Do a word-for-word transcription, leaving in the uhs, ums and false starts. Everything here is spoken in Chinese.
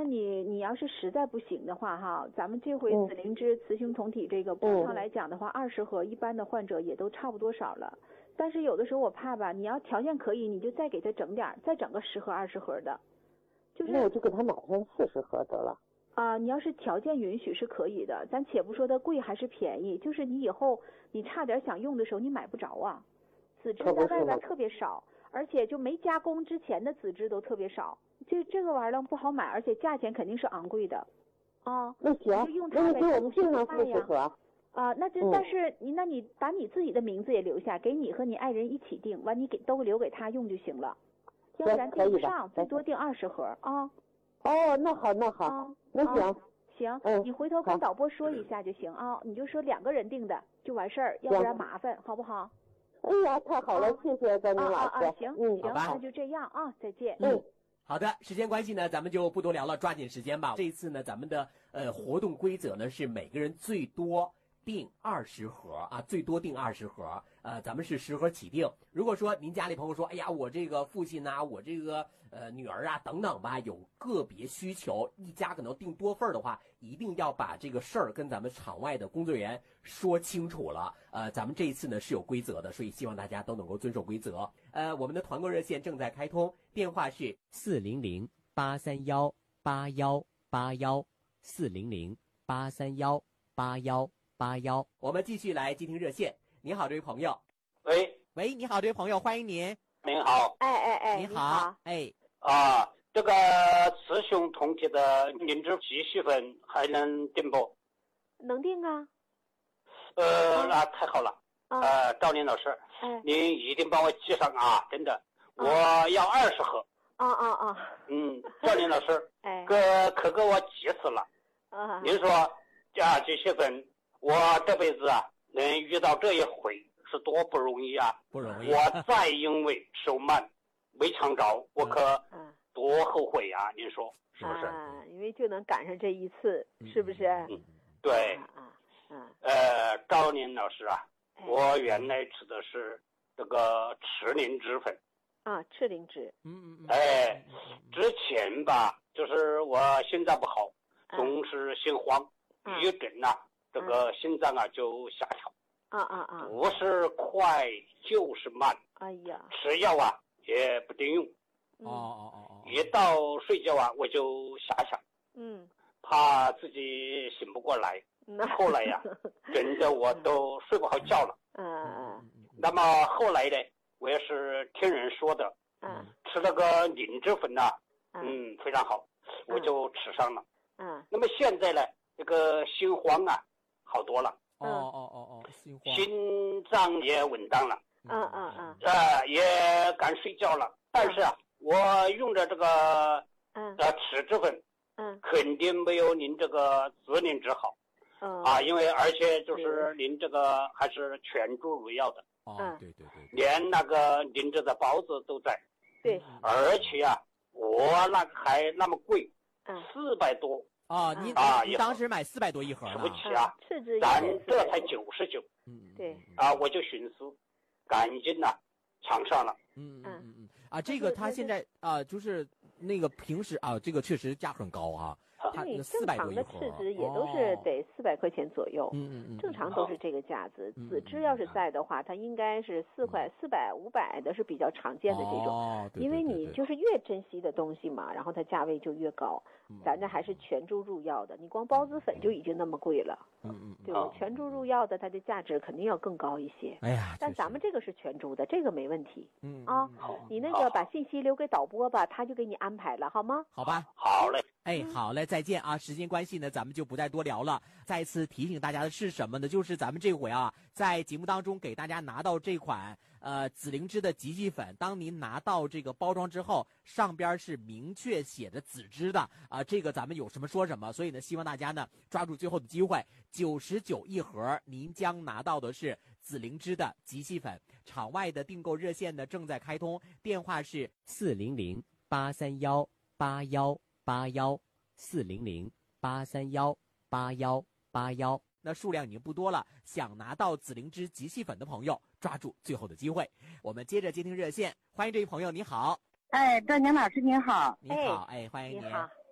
你你要是实在不行的话哈，咱们这回嗯紫灵芝雌雄同体这个通常来讲的话，二十盒一般的患者也都差不多少了。但是有的时候我怕吧，你要条件可以，你就再给他整点，再整个十盒二十盒的。就是那我就给他买上四十盒得了。 啊、呃，你要是条件允许是可以的，咱且不说它贵还是便宜，就是你以后你差点想用的时候你买不着啊。籽汁在外边特别少，而且就没加工之前的籽汁都特别少，这这个玩意儿不好买，而且价钱肯定是昂贵的。啊， 那行，那你给我们订上四十盒。 啊，那这、嗯、但是你那你把你自己的名字也留下，给你和你爱人一起订，完你给都留给他用就行了，要不然订不上，最多订二十盒啊。 哦，那好那好，啊、那行、啊、 行、 嗯， 你回头跟导播说一下就行啊，你就说两个人订的就完事儿，要不然麻烦，好不好？ 哎呀，太好了，啊、谢谢张宁老师。 啊啊啊，行， 嗯， 行，那就这样啊，再见。 嗯。好的，时间关系呢，咱们就不多聊了，抓紧时间吧。这一次呢，咱们的呃活动规则呢是每个人最多订二十盒啊，最多订二十盒，呃，咱们是十盒起订。如果说您家里朋友说，哎呀，我这个父亲呐、啊，我这个呃女儿啊等等吧，有个别需求，一家可能订多份的话，一定要把这个事儿跟咱们场外的工作人员说清楚了。呃，咱们这一次呢是有规则的，所以希望大家都能够遵守规则。呃，我们的团购热线正在开通，电话是四零零八三幺八幺八幺四零零八三幺八幺八幺。我们继续来接听热线。你好，这位朋友。 喂喂，你好，这位朋友，欢迎您。 您好。 哎哎哎， 你好。 你好哎啊，这个雌雄同体的灵芝皮细粉还能订不？ 能订啊。 呃，啊、那太好了。 啊、 呃，赵林老师， 哎， 您一定帮我记上啊，真的， 啊、 我要二十盒。 啊啊啊！ 嗯，赵林老师， 哎， 可可给我急死了。 啊， 您说，啊，这些粉，我这辈子啊，能遇到这一回是多不容易啊！ 不容易。 我再因为手慢没抢着，我可多后悔呀、啊！您说是不是？ 啊，因为就能赶上这一次，是不是？ 嗯，对。 啊啊。 呃，赵林老师啊。 哎、 我原来吃的是这个赤灵芝粉啊，赤灵芝， 嗯嗯嗯， 哎，之前吧，就是我心脏不好， 啊、 总是心慌， 啊、 一整呐、啊，这个心脏啊就下跳， 啊啊啊， 不是快就是慢， 哎呀， 吃药啊也不顶用， 哦哦哦哦， 一到睡觉啊我就瞎想， 嗯， 怕自己醒不过来。后来呀、啊，真的我都睡不好觉了。 嗯嗯。那么后来呢，我也是听人说的。 嗯。 吃那个灵芝粉呐、啊， 嗯， 嗯，非常好，我就吃上了。 嗯。 那么现在呢，这个心慌啊，好多了。 哦哦哦哦，心慌。 心脏也稳当了。 嗯嗯嗯。 啊，也敢睡觉了。但是啊，我用的这个嗯呃赤芝粉， 嗯， 肯定没有您这个紫灵芝好。 嗯、 啊，因为而且就是您这个还是全注入药的， 哦，对对对， 连那个您这个包子都在， 对， 而且啊，我那个还那么贵， 嗯， 四百多啊，您啊， 您当时买四百多一盒了，对不起啊， 赤芝咱这才九十九， 嗯， 对， 啊，我就寻思，赶紧呐，抢上了， 嗯嗯嗯嗯，啊，这个他现在啊，就是那个平时啊，这个确实价很高啊。 对，正常的赤芝也都是得四百块钱左右， 嗯嗯嗯， 正常都是这个价子。紫芝要是在的话，它应该是四块、四百、五百的是比较常见的这种。 哦， 因为你就是越珍惜的东西嘛，然后它价位就越高。咱这还是全注入药的，你光孢子粉就已经那么贵了， 嗯嗯， 对吧？全注入药的，它的价值肯定要更高一些。 哎呀， 但咱们这个是全注的，这个没问题。 嗯啊，你那个把信息留给导播吧，他就给你安排了，好吗？ 好吧， 好嘞。 哎，好嘞，再见啊！时间关系呢，咱们就不再多聊了。再次提醒大家的是什么呢？就是咱们这回啊，在节目当中给大家拿到这款呃紫灵芝的极细粉，当您拿到这个包装之后，上边是明确写着紫芝的啊、呃，这个咱们有什么说什么。所以呢，希望大家呢抓住最后的机会，九十九一盒，您将拿到的是紫灵芝的极细粉。场外的订购热线呢正在开通，电话是四零零八三幺八幺。八幺四零零八三幺八幺八幺，那数量已经不多了，想拿到紫灵芝极细粉的朋友，抓住最后的机会。我们接着接听热线，欢迎这位朋友，你好。 哎，赵宁老师您好。 你好，哎，欢迎您。 你好。